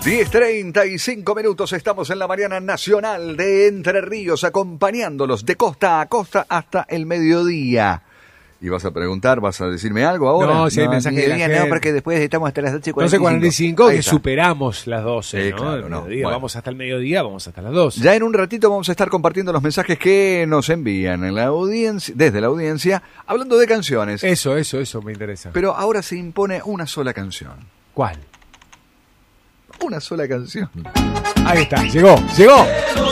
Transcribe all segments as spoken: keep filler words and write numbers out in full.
diez treinta y cinco minutos, estamos en la mañana nacional de Entre Ríos, acompañándolos de costa a costa hasta el mediodía. Y vas a preguntar, vas a decirme algo ahora. No, si hay mensaje de la gente. No, porque después estamos hasta las doce cuarenta y cinco. doce cuarenta y cinco, que superamos las doce, Eh, ¿no? claro, El no. mediodía, Bueno. Vamos hasta el mediodía, vamos hasta las doce. Ya en un ratito vamos a estar compartiendo los mensajes que nos envían en la audiencia, desde la audiencia, hablando de canciones. Eso, eso, eso me interesa. Pero ahora se impone una sola canción. ¿Cuál? Una sola canción. Ahí está, llegó, llegó.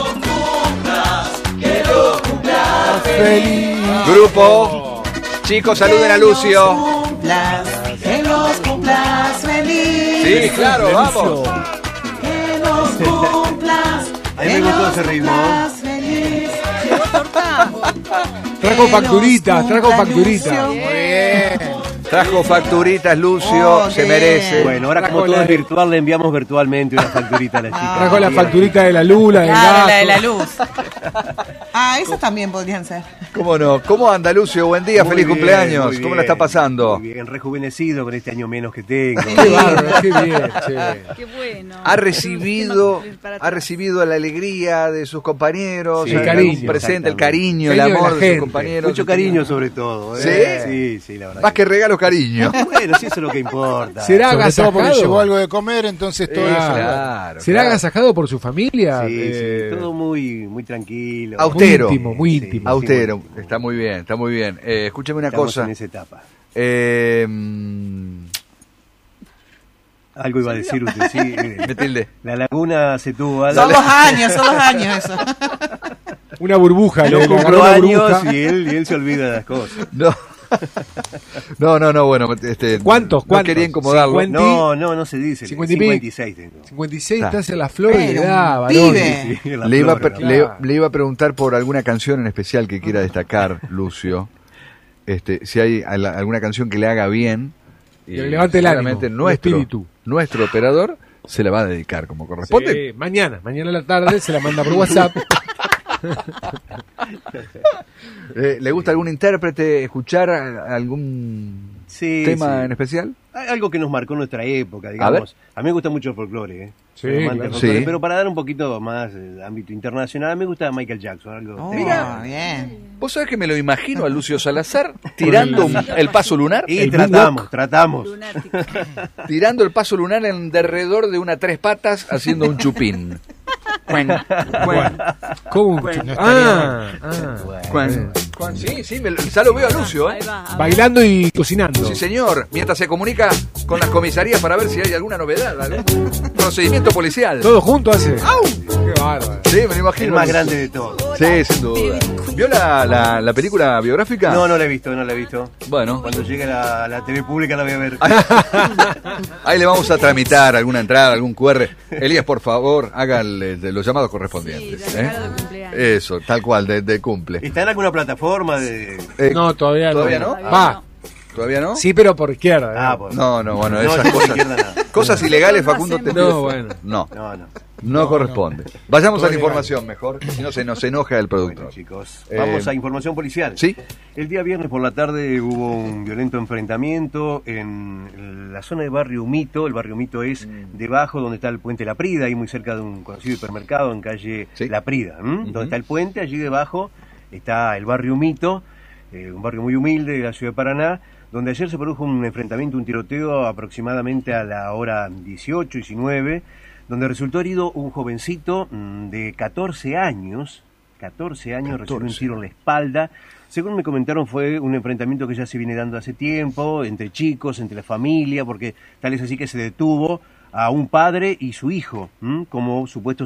Feliz. Grupo, chicos, saluden a Lucio. Que los cumplas feliz. Sí, claro, vamos. Que los cumplas. A mí me gustó ese ritmo. Feliz. Trajo facturitas, trajo facturitas. Muy bien. Trajo facturitas, Lucio, Oh, se bien. merece. Bueno, ahora Trajo como todo la- es virtual, le enviamos virtualmente una facturita a la chica. Trajo la Bien. facturita de la luna, del Claro, gato. la de la luz. Ah, esos también podrían ser. ¿Cómo no? ¿Cómo anda, Lucio? Buen día, Muy feliz bien, cumpleaños. muy ¿Cómo bien, la está pasando? Muy bien, rejuvenecido con este año menos que tengo. Qué bárbaro, qué bien, che. Qué bueno. Ha recibido, Para ha atrás. recibido la alegría de sus compañeros, Sí, el cariño, presente, el exactamente. cariño, el Cariño de amor la de sus gente. compañeros. Mucho cariño sobre todo. ¿eh? ¿Sí? Sí, sí, la verdad. Más que regalo, cariño. Bueno, sí, eso es lo que importa. ¿Será Sobre todo porque agasajado? llevó algo de comer, entonces todo Claro. eso. Claro, ¿Será claro. agasajado por su familia? Sí, Eh, sí, todo muy, muy tranquilo. Austero. Muy íntimo, muy Sí. íntimo. Austero, Sí, bueno. está muy bien, está muy bien. Eh, escúcheme una Estamos cosa. en esa etapa. Eh, mm, Algo iba a decir usted, sí. eh, me tilde. La laguna se tuvo algo. Son los años, son los años eso. Una burbuja, No le le agarró cumplió una años burbuja. y él, y él se olvida de las cosas. No. No, no, no, bueno, este, ¿Cuántos? No ¿Cuántos? quería incomodarlo. cincuenta. No, no, no se dice. cincuenta y cincuenta y seis tengo. cincuenta y seis, Claro. estás en la flor de Pero, la edad, un varón. pibe. Sí, la Le iba, a flor, pre- la- le, Claro. le iba a preguntar por alguna canción en especial que quiera destacar, Lucio. Este, si hay al- alguna canción que le haga bien. Que le levante el ánimo, seguramente el nuestro, espíritu. nuestro operador se la va a dedicar como corresponde. Sí, mañana, mañana a la tarde se la manda por WhatsApp. Eh, ¿Le gusta algún intérprete escuchar a- algún Sí, tema sí. en especial? Hay algo que nos marcó nuestra época, ver. digamos. A, mí me gusta mucho el folclore, ¿eh? Sí, Soy amante del claro. folclore, Sí. pero para dar un poquito más eh, de ámbito internacional, a mí me gusta Michael Jackson. Algo Oh, Mira. bien. ¿Vos sabés que me lo imagino a Lucio Salazar tirando un- el paso lunar? Y el tratamos, moonwalk. tratamos. Lunático. Tirando el paso lunar en derredor de una tres patas haciendo un chupín. Cuen, cuen, ¿Cómo? Bueno. Ah, ah. cuen, cuen. Sí, sí, me- ya lo veo a Lucio, ¿eh? Ahí va. a ver. Bailando y cocinando. Sí, señor. Mientras se comunica con las comisarías para ver si hay alguna novedad, algún procedimiento policial. Todo junto hace. ¡Qué bárbaro! Sí, me lo imagino. El más grande de todos. Sí, sin duda. ¿Vio la, la, la película biográfica? No, no la he visto, no la he visto. Bueno, Cuando llegue a la, a la T V pública la voy a ver. ahí le vamos a tramitar alguna entrada, algún cu erre. Elías, por favor, haga el- de los llamados correspondientes. Sí, de ¿eh? regalo de cumpleaños. Eso, tal cual, de, de cumple. ¿Está en alguna plataforma de...? Eh, No, todavía no. ¿Todavía no? Todavía Va. no. ¿Todavía no? Sí, pero por izquierda. Ah, ¿eh? pues. No, no, bueno, No, esas yo por cosas. izquierda nada. Cosas ilegales, Facundo, te No, pido- bueno. No, No, no. no corresponde. Vayamos a la Todo información mejor, si no se nos enoja el Bueno, productor. chicos, Eh, vamos a información policial. ¿Sí? El día viernes por la tarde hubo un violento enfrentamiento en la zona de Barrio Mito. El Barrio Mito es Mm. debajo donde está el puente La Prida, ahí muy cerca de un conocido hipermercado en calle Sí. La Prida. ¿m? Ujú. Donde está el puente, allí debajo está el Barrio Mito, eh, un barrio muy humilde de la ciudad de Paraná, donde ayer se produjo un enfrentamiento, un tiroteo aproximadamente a la hora dieciocho, diecinueve, donde resultó herido un jovencito mm, de catorce años, catorce años, recibió un tiro en la espalda. Según me comentaron, fue un enfrentamiento que ya se viene dando hace tiempo, entre chicos, entre la familia, porque tal es así que se detuvo a un padre y su hijo, ¿m? como supuestos